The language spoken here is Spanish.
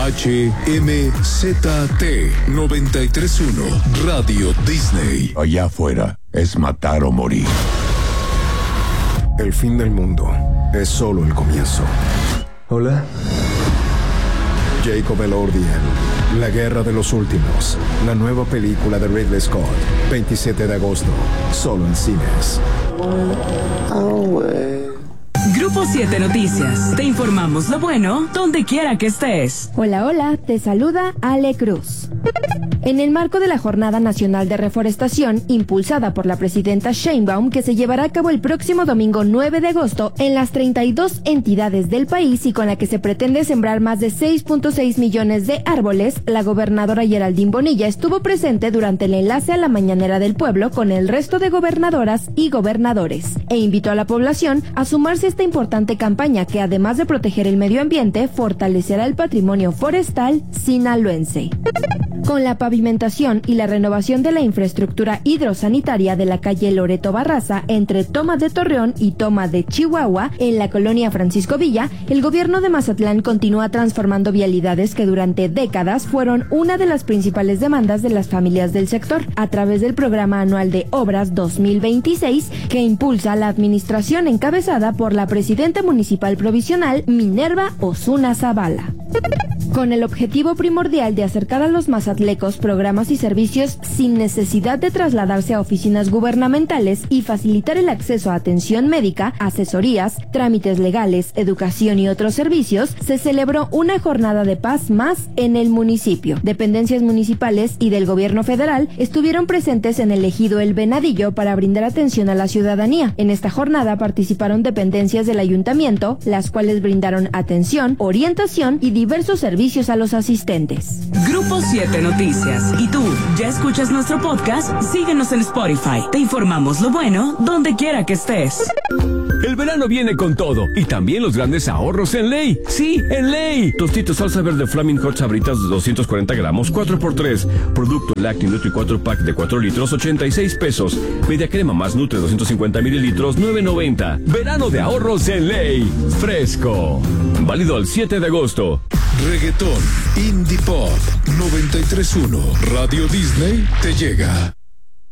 HMZT 93.1 Radio Disney. Allá afuera es matar o morir. El fin del mundo es solo el comienzo. Hola. Jacob Elordi, La Guerra de los Últimos. La nueva película de Ridley Scott. 27 de agosto. Solo en cines. Grupo 7 Noticias. Te informamos lo bueno donde quiera que estés. Hola, hola, te saluda Ale Cruz. En el marco de la Jornada Nacional de Reforestación, impulsada por la presidenta Sheinbaum, que se llevará a cabo el próximo domingo 9 de agosto en las 32 entidades del país y con la que se pretende sembrar más de 6.6 millones de árboles, la gobernadora Geraldine Bonilla estuvo presente durante el enlace a la Mañanera del Pueblo con el resto de gobernadoras y gobernadores, e invitó a la población a sumarse a esta importante campaña que, además de proteger el medio ambiente, fortalecerá el patrimonio forestal sinaloense. Con la pavimentación y la renovación de la infraestructura hidrosanitaria de la calle Loreto Barraza entre Toma de Torreón y Toma de Chihuahua, en la colonia Francisco Villa, el gobierno de Mazatlán continúa transformando vialidades que durante décadas fueron una de las principales demandas de las familias del sector, a través del Programa Anual de Obras 2026, que impulsa la administración encabezada por la presidenta municipal provisional Minerva Osuna Zavala. Con el objetivo primordial de acercar a los mazatlecos programas y servicios sin necesidad de trasladarse a oficinas gubernamentales y facilitar el acceso a atención médica, asesorías, trámites legales, educación y otros servicios, se celebró una jornada de paz más en el municipio. Dependencias municipales y del gobierno federal estuvieron presentes en el ejido El Venadillo para brindar atención a la ciudadanía. En esta jornada participaron dependencias del ayuntamiento, las cuales brindaron atención, orientación y diversos servicios a los asistentes. Grupo 7 Noticias. ¿Y tú, ya escuchas nuestro podcast? Síguenos en Spotify. Te informamos lo bueno donde quiera que estés. El verano viene con todo y también los grandes ahorros en Ley. Sí, en Ley. Tostitos salsa verde Flaming Hot Sabritas de 240 gramos, 4x3. Producto Lacti Nutri 4 pack de 4 litros, 86 pesos. Media crema más Nutre 250 mililitros, 9.90. Verano de ahorros en Ley. Fresco. Válido al 7 de agosto. Reggaetón, Indie Pop 93.1 Radio Disney te llega.